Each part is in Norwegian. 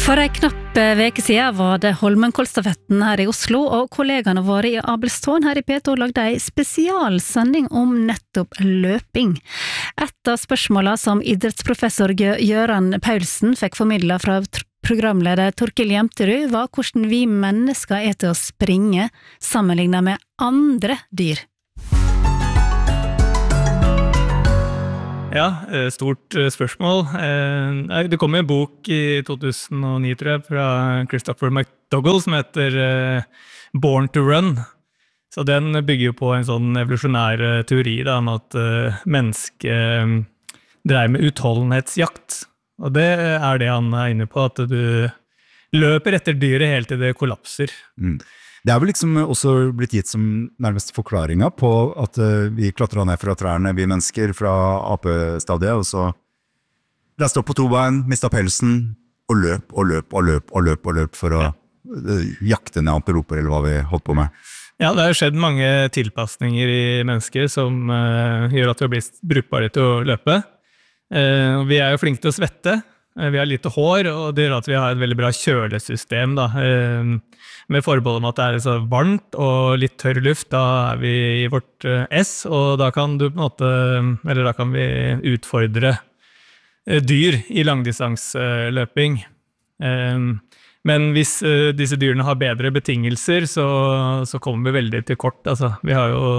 For en knapp veke siden var det Holmenkollstafetten her i Oslo, og kollegene våre i Abelstårn her i P2 lagde en spesialsending om nettopp løping. Et av spørsmålene som idrettsprofessor Gøran Paulsen fikk formidlet fra programleder Torkild Jemterud var hvordan vi mennesker til å springe sammenlignet med andre dyr. Ja, stort spørsmål. Det kom en bok i 2009, tror jeg, fra Christopher McDougall som heter Born to Run. Så den bygger jo på en sånn evolusjonær teori da, om at mennesket dreier med utholdenhetsjakt. Og det er det han er inne på, at du løper etter dyret helt til det kollapser. Det er vel liksom også blitt gitt som nærmest forklaringa på at vi klatret ned fra trærne, vi mennesker, fra apestadiet, og så reiste opp på to bein, mistet pelsen, og løp for å jakte ned antiloper, eller hva vi holdt på med. Ja, det har skjedd mange tilpasninger i mennesker som gjør at vi har blitt brukbare til å løpe. Vi er jo flinke til å svette, vi har lite hår, og det gjør at vi har et veldig bra kjølesystem da, med forbehold om at det er så varmt og litt tørr luft, da er vi i vårt S, og da kan du på en måte, eller da kan vi utfordre dyr i langdistansløping. Men hvis disse dyrene har bedre betingelser, så kommer vi veldig til kort. Altså, vi har jo,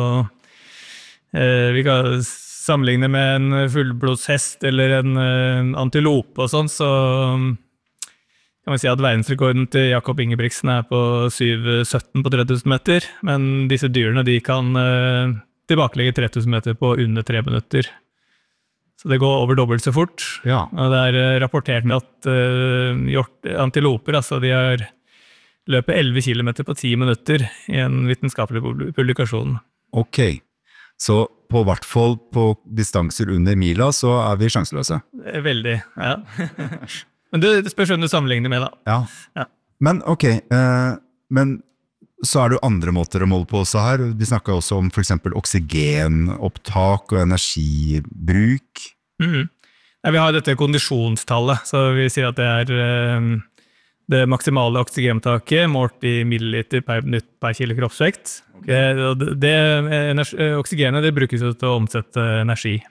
vi kan sammenligne med en fullblodshest eller en antilope og sånn, så kan man si at verdensrekorden til Jakob Ingebrigtsen er på 7,17 på 3000 meter, men disse dyrene de kan tilbakelegge 3000 meter på under 3 minutter. Så det går over dobbelt så fort. Ja. Og det er rapportert at antiloper, altså de har løpet 11 kilometer på 10 minutter i en vitenskapelig publikasjon. Ok, så på hvert fall på distanser under mila så er vi sjanseløse. Veldig, ja. Men det spørs hvem du sammenligner med da. Ja. Men ok, men så er det jo andre måter å måle på også her. Vi snakket også om for eksempel oksygenopptak og energibruk. Ja, vi har dette kondisjonstallet, så vi sier at det er det maksimale oksygenopptaket målt i milliliter per minutt per kilo kroppsvekt. Oksygenet det brukes jo til å omsette energi.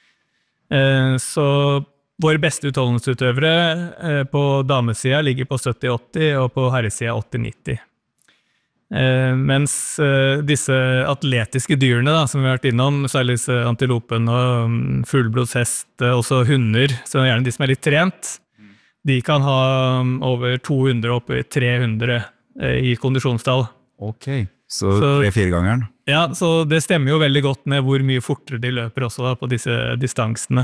Så våre beste utholdenhetsutøvere på damesida ligger på 70-80 og på herresida 80-90. Mens disse atletiske dyrene da, som vi har vært innom, særlig antilopen og fullblodshest, også hunder, så gjerne de som er litt trent, de kan ha over 200 opp i 300 i kondisjonstall. Ok, så 3-4 gangeren? Ja, så det stemmer jo veldig godt med hvor mye fortere de løper også da, på disse distansene.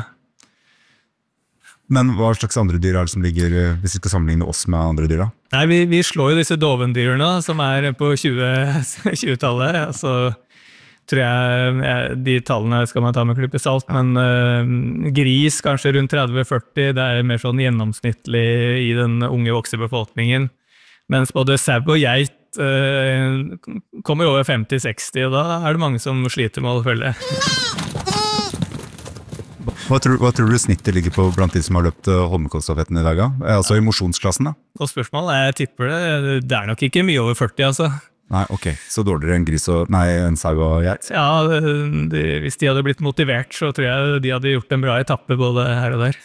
Men hva slags andre dyr er det som ligger, hvis vi skal sammenligne oss med andre dyr da? Nei, vi slår jo disse dovendyrene som er på 20-tallet, så tror jeg de tallene skal man ta med klipp i salt, men gris kanskje rundt 30-40, det er mer sånn gjennomsnittlig i den unge voksebefolkningen, mens både sau og geit kommer over 50-60, og da er det mange som sliter med å følge. Hva tror du snittet ligger på blant de som har løpt Holmenkollstafetten i dag? Altså i mosjonsklassen da? Og spørsmålet, jeg tipper det er nok ikke mye over 40 altså. Nei, ok. Så dårligere enn en sau og geit? Ja, hvis de hadde blitt motivert, så tror jeg de hadde gjort en bra etappe både her og der.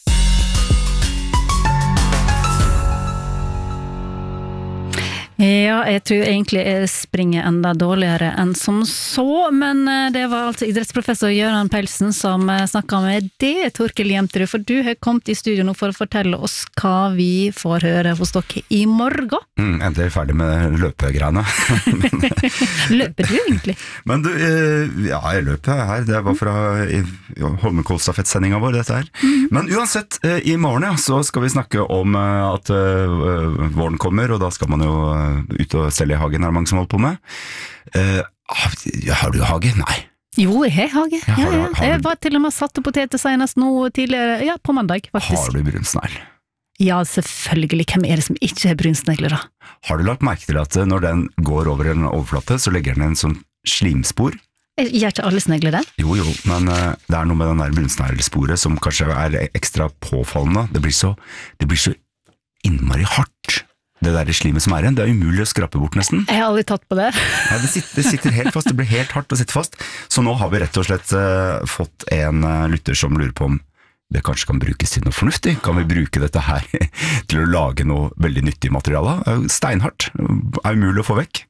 Ja, jeg tror egentlig jeg springer enda dårligere enn som så, men det var altså idrettsprofessor Gøran Paulsen som snakket med det, Torkild Jemterud, for du har kommet i studio nå for å fortelle oss hva vi får høre hos dere i morgen. Endelig ferdig med løpegreiene. Løper du egentlig? Men du, ja, jeg løper her, det var fra Holmenkollstafettsendingen vår, dette her. Men uansett, i morgen ja, så skal vi snakke om at våren kommer, og da skal man jo ut og selge i hagen, er det mange som holder på med. Har du hage? Nei. Jo, jeg har hage. Ja. Jeg var til og med satt poteter senest nå tidligere, ja, på mandag faktisk. Har du brunsnegl? Ja, selvfølgelig. Hvem er det som ikke har brunsnegler da? Har du lagt merke til at når den går over en overflate, så legger den en sånn slimspor? Gjør ikke alle snegler det? Jo, men det er noe med den der brunsneglsporet som kanskje er ekstra påfallende. Det blir så innmari hardt. Det der slimet som igjen, det umulig å skrape bort nesten. Jeg har aldri tatt på det. Nei, det sitter helt fast, det blir helt hardt å sitte fast. Så nå har vi rett og slett fått en lytter som lurer på om det kanskje kan brukes til noe fornuftig. Kan vi bruke dette her til å lage noe veldig nyttig materiale? Steinhardt, umulig å få vekk.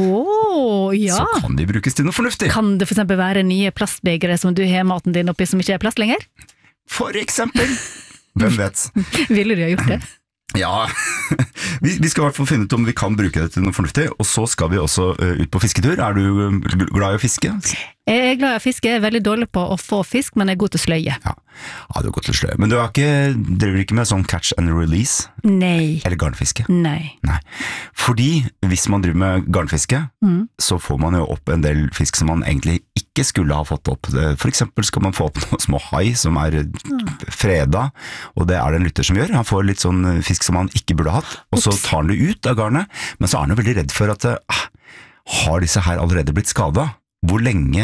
Ja. Så kan de brukes til noe fornuftig. Kan det for eksempel være nye plastbegere som du har maten din oppi som ikke er plast lenger? For eksempel. Hvem vet? Ville du ha gjort det? Ja, vi skal i hvert fall finne ut om vi kan bruke det til noe fornuftig, og så skal vi også ut på fisketur. Er du glad i å fiske? Jeg er glad i å fiske, jeg er veldig dårlig på å få fisk, men jeg er god til å sløye. Ja, du er god til å sløye. Men du driver ikke med sånn catch and release? Nei. Eller garnfiske? Nei. Fordi hvis man driver med garnfiske, så får man jo opp en del fisk som man egentlig ikke skulle ha fått opp. For eksempel skal man få opp noen små hai som er freda, og det er det en lytter som gjør. Han får litt sånn fisk som han ikke burde hatt, og så tar han det ut av garnet, men så er han jo veldig redd for at har disse her allerede blitt skadet? Hvor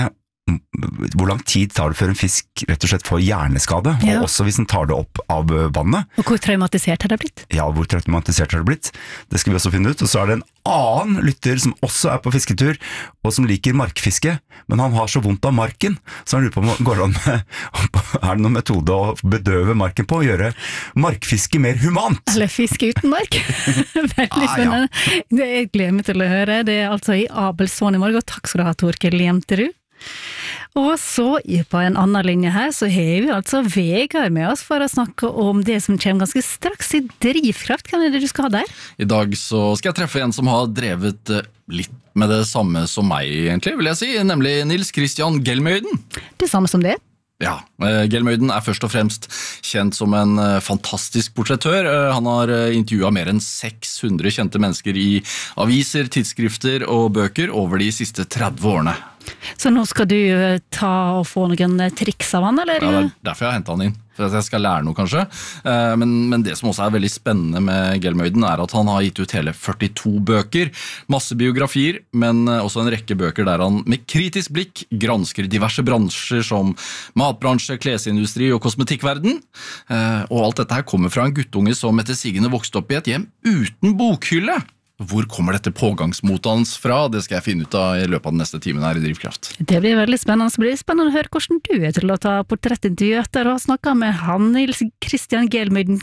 lang tid tar det før en fisk rett og slett får hjerneskade, og også hvis den tar det opp av vannet. Og hvor traumatisert har det blitt? Ja, hvor traumatisert har det blitt. Det skal vi også finne ut. Og så er det en annen lytter som også er på fisketur, og som liker markfiske, men han har så vondt av marken, så han lurer på om det går an med, er det noen metode å bedøve marken på, og gjøre markfiske mer humant? Eller fiske uten mark. Veldig spennende. Det jeg gleder meg til å høre. Det er altså i Abelsson i morgen, og takk skal du ha, Torkel Jemterud. Og så på en annen linje her så har vi altså Vegard med oss for å snakke om det som kommer ganske straks i Drivkraft. Hvem er det du skal ha der? I dag så skal jeg treffe en som har drevet litt med det samme som meg egentlig, vil jeg si, nemlig Nils Christian Gelmøyden. Det samme som det? Ja, Gelmøyden er først og fremst kjent som en fantastisk portrettør. Han har intervjuet mer enn 600 kjente mennesker i aviser, tidsskrifter og bøker over de siste 30 årene. Så nå skal du ta og få noen triks av han, eller? Ja, det er derfor jeg har hentet han inn, for at jeg skal lære noe kanskje. Men det som også er veldig spennende med Gelmøyden er at han har gitt ut hele 42 bøker, masse biografier, men også en rekke bøker der han med kritisk blikk gransker diverse bransjer som matbransje, klesindustri og kosmetikkverden. Og alt dette her kommer fra en guttunge som etter sigende vokste opp i et hjem uten bokhylle. Hvor kommer dette pågangsmotet hans fra? Det skal jeg finne ut av i løpet av den neste timen her i Drivkraft. Det blir veldig spennende. Så blir det spennende å høre hvordan du er til å ta portrettintervju etter å ha snakket med han Nils Christian Gelmøyden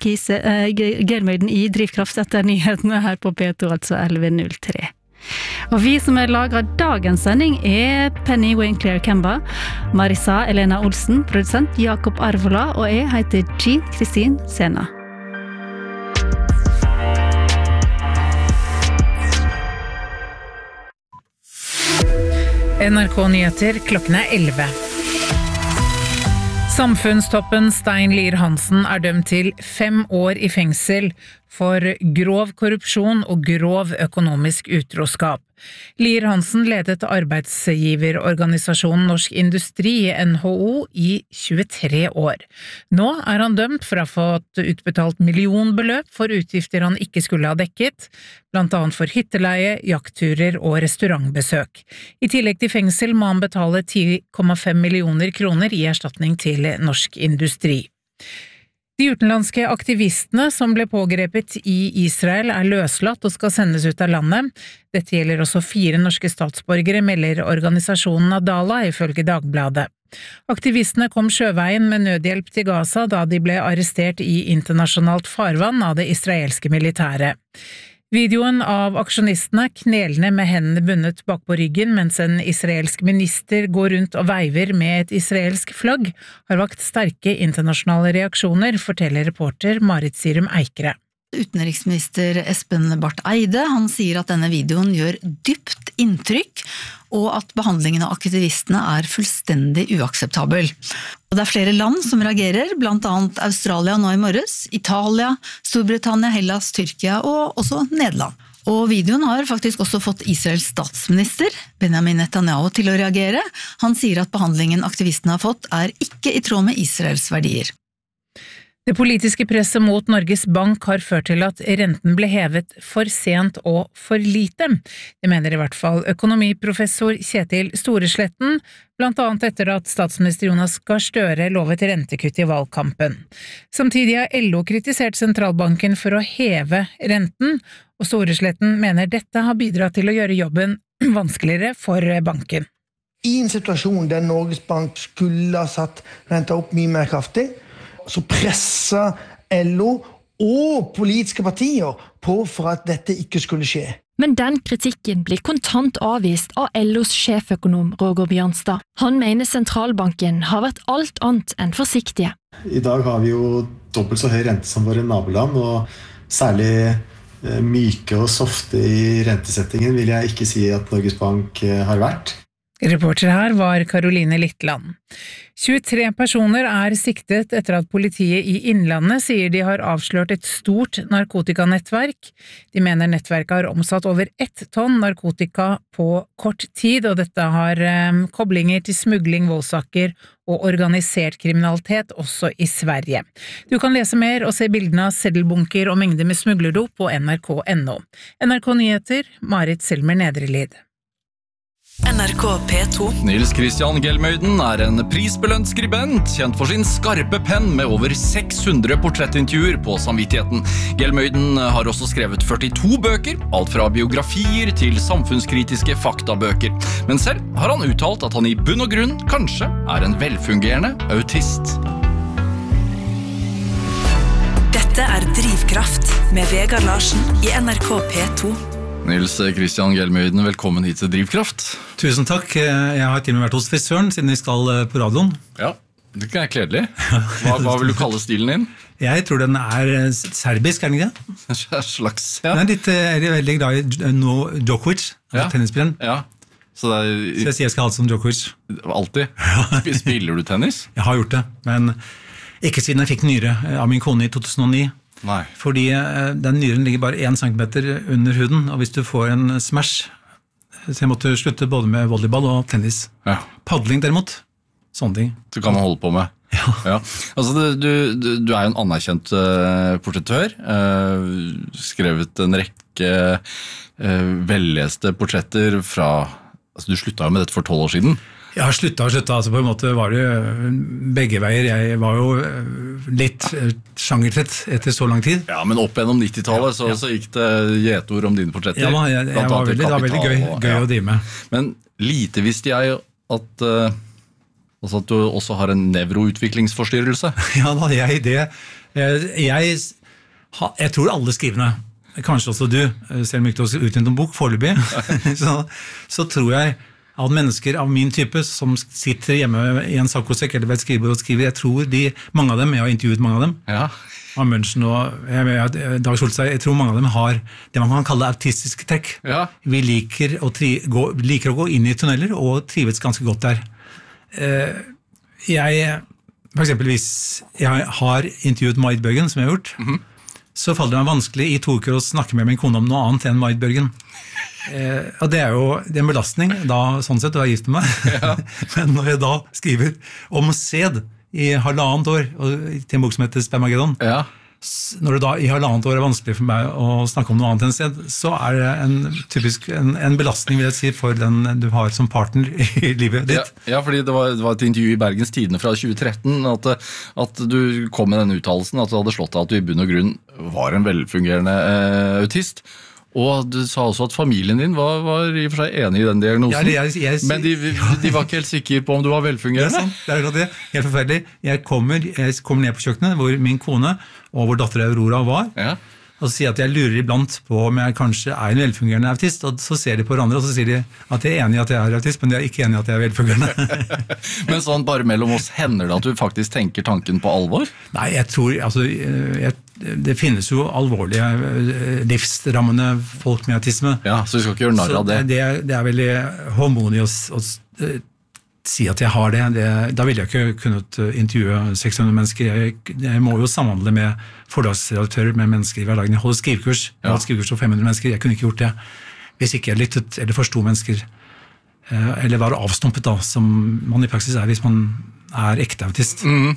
i Drivkraft etter nyhetene her på P2, altså 11.03. Og vi som har laget dagens sending er Penny Wayne Claire Kemba, Marisa Elena Olsen, produsent Jakob Arvola, og jeg heter Jean Kristin Sena. NRK Nyheter, klokken er 11. Samfunnstoppen Stein Lier Hansen er dømt til 5 år i fengsel for grov korrupsjon og grov økonomisk utroskap. Lier Hansen ledet arbeidsgiverorganisasjonen Norsk Industri, NHO, i 23 år. Nå er han dømt for å ha fått utbetalt millionbeløp for utgifter han ikke skulle ha dekket, blant annet for hytteleie, jaktturer og restaurantbesøk. I tillegg til fengsel må han betale 10,5 millioner kroner i erstatning til Norsk Industri. De utenlandske aktivistene som ble pågrepet i Israel er løslatt og skal sendes ut av landet. Dette gjelder også 4 norske statsborgere, melder organisasjonen Adala ifølge Dagbladet. Aktivistene kom sjøveien med nødhjelp til Gaza da de ble arrestert i internasjonalt farvann av det israelske militæret. Videoen av aksjonistene knelende med hendene bundet bak på ryggen mens en israelsk minister går rundt og veiver med et israelsk flagg, har vakt sterke internasjonale reaksjoner, forteller reporter Marit Sirum Eikere. Utenriksminister Espen Barth Eide, han sier at denne videoen gjør dypt inntrykk, og at behandlingen av aktivistene er fullstendig uakseptabel. Og det er flere land som reagerer, blant annet Australia nå i morges, Italia, Storbritannia, Hellas, Tyrkia og også Nederland. Og videoen har faktisk også fått Israels statsminister, Benjamin Netanyahu, til å reagere. Han sier at behandlingen aktivistene har fått er ikke i tråd med Israels verdier. Det politiske presset mot Norges Bank har ført til at renten ble hevet for sent og for lite. Det mener i hvert fall økonomiprofessor Kjetil Storesletten, blant annet etter at statsminister Jonas Gahr Støre lovet rentekutt i valgkampen. Samtidig har LO kritisert sentralbanken for å heve renten, og Storesletten mener dette har bidratt til å gjøre jobben vanskeligere for banken. I en situasjon der Norges Bank skulle ha satt renta opp mye mer kraftig, så presser LO og politiske partier på for at dette ikke skulle skje. Men den kritikken blir kontant avvist av LOs sjeføkonom Roger Bjørnstad. Han mener sentralbanken har vært alt annet enn forsiktige. I dag har vi jo dobbelt så høy rente som våre naboland, og særlig myke og softe i rentesettingen vil jeg ikke si at Norges Bank har vært. Reporter her var Caroline Littland. 23 personer er siktet etter at politiet i Innlandet sier de har avslørt et stort narkotikanettverk. De mener nettverket har omsatt over 1 tonn narkotika på kort tid, og dette har koblinger til smugling, voldssaker og organisert kriminalitet også i Sverige. Du kan lese mer og se bildene av seddelbunker og mengder med smuglerdop på nrk.no. NRK Nyheter, Marit Selmer Nedrelid. NRK P2. Nils Christian Gelmøyden er en prisbelønt skribent, kjent for sin skarpe penn med over 600 portrettintervjuer på samvittigheten. Gelmøyden har også skrevet 42 bøker, alt fra biografier til samfunnskritiske faktabøker. Men selv har han uttalt at han i bunn og grunn kanskje er en velfungerende autist. Dette er Drivkraft med Vegard Larsen i NRK P2. Nils Christian Gelmøyden, velkommen hit til Drivkraft. Tusen takk. Jeg har til og med vært hos frisøren, siden vi skal på radioen. Ja, det er kledelig. Hva vil du kalle stilen din? Jeg tror den er serbisk, er den ikke? En slags, ja. Den er veldig glad i Djokovic, tennisspilleren. Ja. Så jeg sier jeg skal ha det som Djokovic. Alltid? Spiller du tennis? Jeg har gjort det, men ikke siden jeg fikk nyre av min kone i 2009. Nei. Fordi den nyren ligger bare 1 centimeter under huden, og hvis du får en smash, så jeg måtte slutte både med volleyball og tennis. Ja. Paddling derimot, sånne ting. Du kan holde på med. Ja. Altså, du er jo en anerkjent portrettør, skrevet en rekke velleste portretter fra, altså du sluttet jo med dette for 12 år siden. Jeg har sluttet, altså på en måte var det begge veier. Jeg var jo litt sjangertrett etter så lang tid. Ja, men opp gjennom 90-tallet så gikk det gjetord om dine portretter. Ja, det var veldig gøy å drive med. Men lite visste jeg at du også har en nevroutviklingsforstyrrelse. Ja, da, jeg tror alle skrivende, kanskje også du, selv om ikke du har utgitt en bok foreløpig, så tror jeg at mennesker av min type som sitter hjemme i en saccosekk eller ved et skrivebord og skriver, jeg tror mange av dem, jeg har intervjuet mange av dem, av München og Dag Solstad, jeg tror mange av dem har det man kan kalle autistiske trekk. Ja. Vi liker å gå inn i tunneler og trives ganske godt der. For eksempel hvis jeg har intervjuet Marit Bjørgen, som jeg har gjort, så faller det meg vanskelig i 2 uker å snakke med min kone om noe annet enn Marit Bjørgen. Og det er jo en belastning da, sånn sett, å være gift med meg. Ja. Men når jeg da skriver om sæd i 1,5 år til en bok som heter Spermagedon, når det da i 1,5 år er vanskelig for meg å snakke om noe annet enn sæd, så er det en belastning, vil jeg si, for den du har som partner i livet ditt. Ja, fordi det var et intervju i Bergens Tidende fra 2013 at du kom med den uttalelsen at du hadde slått deg at du i bunn og grunn var en velfungerende autist. Og du sa også at familien din var i og for seg enig i den diagnosen. Ja, men de var ikke helt sikre på om du var velfungerende. Det er det. Helt forferdelig. Jeg kommer ned på kjøkkenet, hvor min kone og vår datter Aurora var, og sier at jeg lurer iblant på om jeg kanskje er en velfungerende autist, og så ser de på hverandre, og så sier de at de er enig i at jeg er autist, men de er ikke enig i at jeg er velfungerende. Men sånn bare mellom oss, hender det at du faktisk tenker tanken på alvor? Nei, jeg tror, det finnes jo alvorlige livsrammende folk med autisme. Ja, så vi skal ikke gjøre narr av det. Det er veldig hormonig å si at jeg har det. Da ville jeg ikke kunnet intervjue 600 mennesker. Jeg må jo samhandle med forlagsredaktører, med mennesker i hverdagen. Jeg holder skrivekurs. Jeg har holdt skrivekurs for 500 mennesker. Jeg kunne ikke gjort det hvis ikke jeg lyttet eller forstod mennesker. Eller var avstumpet da, som man i praksis er hvis man er ekte autist.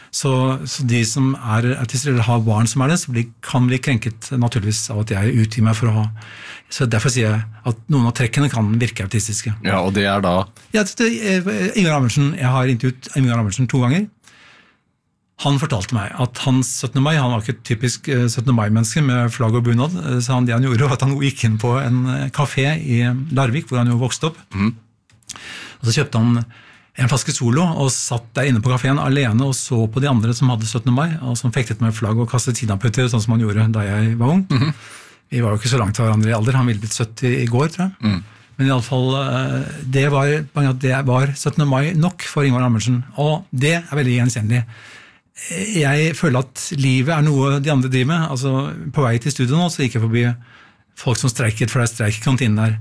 Så de som autister eller har barn som det, så kan bli krenket naturligvis av at jeg utgir meg for å ha. Så derfor sier jeg at noen av trekkene kan virke autistiske. Ja, og det da? Ja, Ingar Amundsen, jeg har intervjuet Ingar Amundsen 2 ganger. Han fortalte meg at hans 17. mai, han var ikke et typisk 17. mai-menneske med flagg og bunad, så det han gjorde var at han gikk inn på en kafé i Larvik, hvor han jo vokste opp. Og så kjøpte han en flaske Solo og satt der inne på kaféen alene og så på de andre som hadde 17. mai, og som fektet med flagg og kastet kinaputter, sånn som han gjorde da jeg var ung. Vi var jo ikke så langt av hverandre i alder, han ville blitt 70 i går, tror jeg. Men i alle fall, det var 17. mai nok for Ingar Amundsen, og det veldig gjenkjennelig. Jeg føler at livet noe de andre driver med. Altså, på vei til studio nå, så gikk jeg forbi folk som streiket, for det streik i kantinen der.